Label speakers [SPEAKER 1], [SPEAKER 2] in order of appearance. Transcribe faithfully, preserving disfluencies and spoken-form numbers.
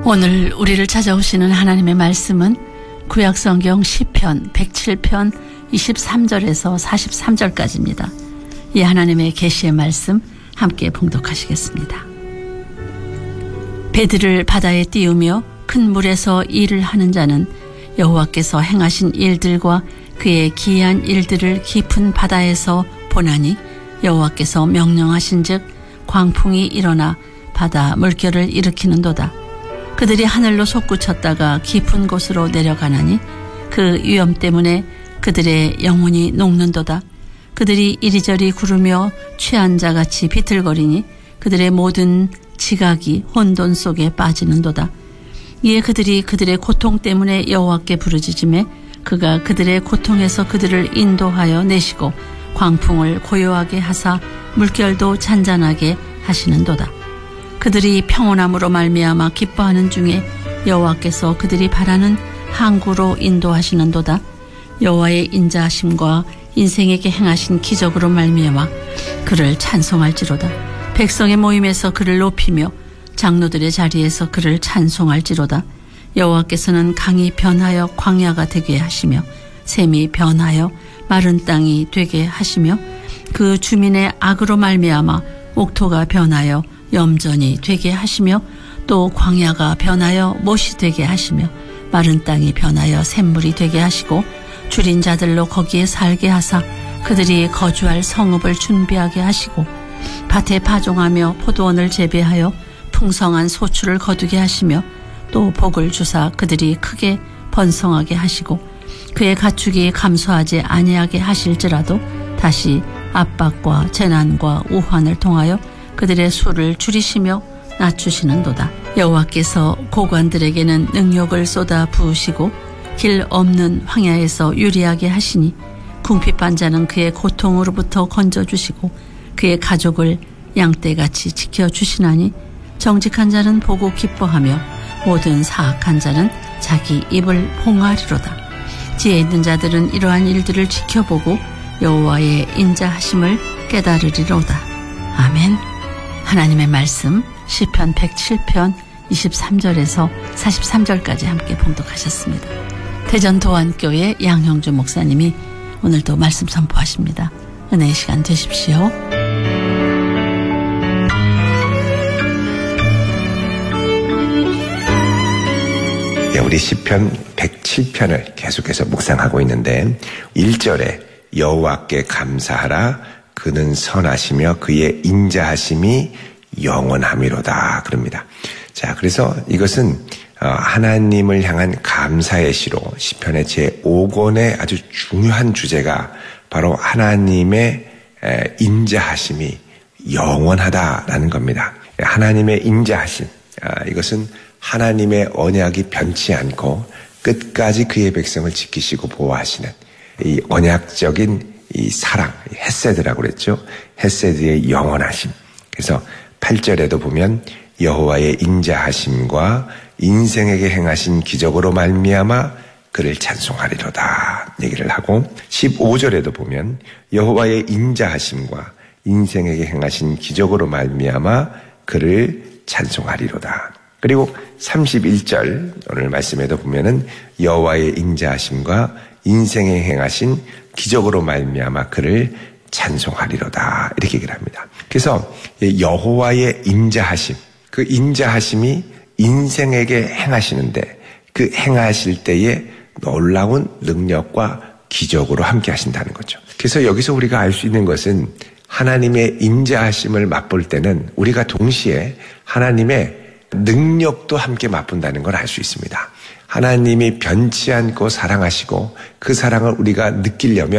[SPEAKER 1] 오늘 우리를 찾아오시는 하나님의 말씀은 구약성경 시편 백칠 편 이십삼 절에서 사십삼 절까지입니다. 이 하나님의 계시의 말씀 함께 봉독하시겠습니다. 배들을 바다에 띄우며 큰 물에서 일을 하는 자는 여호와께서 행하신 일들과 그의 기이한 일들을 깊은 바다에서 보나니 여호와께서 명령하신즉 광풍이 일어나 바다 물결을 일으키는도다. 그들이 하늘로 솟구쳤다가 깊은 곳으로 내려가나니 그 위험 때문에 그들의 영혼이 녹는도다. 그들이 이리저리 구르며 취한 자같이 비틀거리니 그들의 모든 지각이 혼돈 속에 빠지는도다. 이에 그들이 그들의 고통 때문에 여호와께 부르짖으매 그가 그들의 고통에서 그들을 인도하여 내시고 광풍을 고요하게 하사 물결도 잔잔하게 하시는도다. 그들이 평온함으로 말미암아 기뻐하는 중에 여호와께서 그들이 바라는 항구로 인도하시는도다. 여호와의 인자하심과 인생에게 행하신 기적으로 말미암아 그를 찬송할지로다. 백성의 모임에서 그를 높이며 장로들의 자리에서 그를 찬송할지로다. 여호와께서는 강이 변하여 광야가 되게 하시며 샘이 변하여 마른 땅이 되게 하시며 그 주민의 악으로 말미암아 옥토가 변하여 염전이 되게 하시며 또 광야가 변하여 못이 되게 하시며 마른 땅이 변하여 샘물이 되게 하시고 줄인 자들로 거기에 살게 하사 그들이 거주할 성읍을 준비하게 하시고 밭에 파종하며 포도원을 재배하여 풍성한 소출을 거두게 하시며 또 복을 주사 그들이 크게 번성하게 하시고 그의 가축이 감소하지 아니하게 하실지라도 다시 압박과 재난과 우환을 통하여 그들의 수를 줄이시며 낮추시는도다. 여호와께서 고관들에게는 능욕을 쏟아 부으시고 길 없는 황야에서 유리하게 하시니 궁핍한 자는 그의 고통으로부터 건져주시고 그의 가족을 양떼같이 지켜주시나니 정직한 자는 보고 기뻐하며 모든 사악한 자는 자기 입을 봉하리로다. 지혜 있는 자들은 이러한 일들을 지켜보고 여호와의 인자하심을 깨달으리로다. 아멘. 하나님의 말씀 시편 백칠 편 이십삼 절에서 사십삼 절까지 함께 봉독하셨습니다. 대전도안교회 양형주 목사님이 오늘도 말씀 선포하십니다. 은혜의 시간 되십시오.
[SPEAKER 2] 네, 우리 시편 백칠 편을 계속해서 묵상하고 있는데 일 절에 여호와께 감사하라 그는 선하시며 그의 인자하심이 영원함이로다 그럽니다. 자, 그래서 이것은 하나님을 향한 감사의 시로 시편의 제오 권의 아주 중요한 주제가 바로 하나님의 인자하심이 영원하다라는 겁니다. 하나님의 인자하심, 이것은 하나님의 언약이 변치 않고 끝까지 그의 백성을 지키시고 보호하시는 이 언약적인 이 사랑, 헤세드라고 그랬죠. 헤세드의 영원하심. 그래서 팔 절에도 보면 여호와의 인자하심과 인생에게 행하신 기적으로 말미암아 그를 찬송하리로다 얘기를 하고 십오 절에도 보면 여호와의 인자하심과 인생에게 행하신 기적으로 말미암아 그를 찬송하리로다. 그리고 삼십일 절 오늘 말씀에도 보면은 여호와의 인자하심과 인생에 행하신 기적으로 말미암아 그를 찬송하리로다 이렇게 얘기를 합니다. 그래서 여호와의 인자하심, 그 인자하심이 인생에게 행하시는데 그 행하실 때에 놀라운 능력과 기적으로 함께 하신다는 거죠. 그래서 여기서 우리가 알 수 있는 것은 하나님의 인자하심을 맛볼 때는 우리가 동시에 하나님의 능력도 함께 맛본다는 걸 알 수 있습니다. 하나님이 변치 않고 사랑하시고 그 사랑을 우리가 느끼려면